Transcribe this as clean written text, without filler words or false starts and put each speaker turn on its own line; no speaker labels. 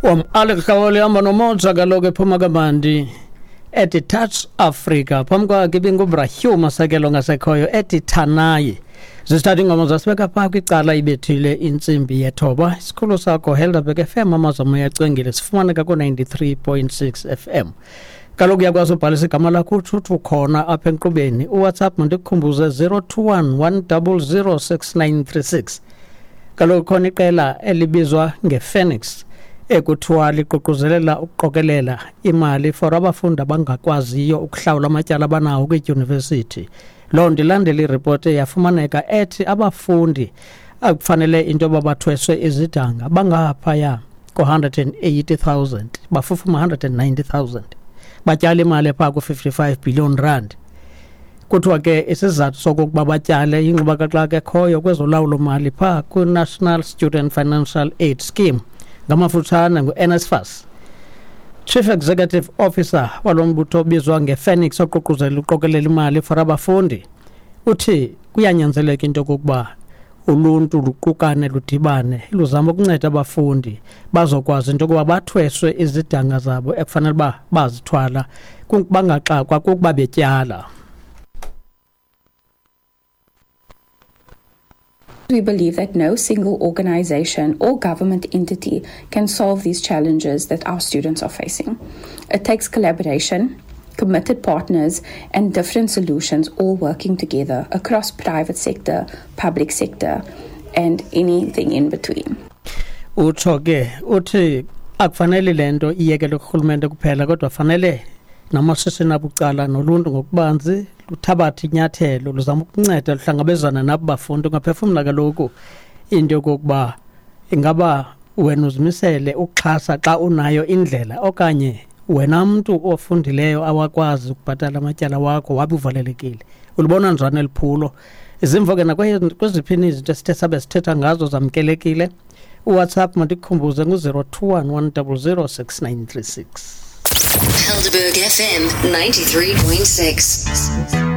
Alex Kawoli amba nomotsa kaloku ephuma kamandi ethi Touch Africa phambi kwakhe ibinguBrahim Masakelo ngasekhoyo ethi Thanayi zisithatha ingoma zasibeka phaa kwicala ibethile intsimbi yethoba isikhulu sakho Helderberg FM amazamo yacwengile sifumaneka ku-93.6 FM kaloku uyakwazi ubhalisa igama lakho uthi ukhona apha enkqubeni uWhatsApp mandikukhumbuze 021 100 6936 kaloku khona iqela elibizwa ngePhoenix ekuthiwa liququzelela ukuqokelela imali for abafundi abangakwaziyo ukuhlawula amatyala abanawo kwidyunivesithi. Loo nto ilandela iripoti eyafumaneka ethi abafundi akufanele into babathweswe izidanga bangaphaya ko-180,000 bafufuma 190,000 batyala imali ephaa ku-55 billion rand. Kuthiwa ke isizathu sokokuba batyale ingxubakaxaka ekhoyo kwezolawulo mali phaa kwi-National Student Financial Aid Scheme ngamafutshane ngu-NSFAS. Chief Executive Officer walo mbutho obizwa ngePhoenix oququzelela uqokelela imali for abafundi uthi kuyanyanzeleka into yokokuba uluntu luqukane ludibane luzama ukunceda abafundi bazokwazi into yokuba bathweswe izidanga zabo ekufanele uba bazithwala bangaxakwa kukuba betyala.
We believe that no single organization or government entity can solve these challenges that our students are facing. It takes collaboration, committed partners, and different solutions all working together across private sector, public sector, and anything in between.
Uthi akufanele lento iyekele kurhulumente kuphela kodwa fanele namashishini abucala noluntu ngokubanzi luthabatha inyathelo luzama ukunceda luhlangabezana nabo bafundi ungaphefumla kaloku into yokokuba ingaba wena uzimisele ukuxhasa xa unayo indlela okanye wena mntu ofundileyo awakwazi ukubhatala amatyala wakho wabe uvalelekile ulibona njani eliphulo izimvo ke nakweziphini izinto esithe sabe sithetha ngazo zamkelekile uWhatsApp mandikukhumbuze ngu-021 100 6936
Helderberg FM 93.6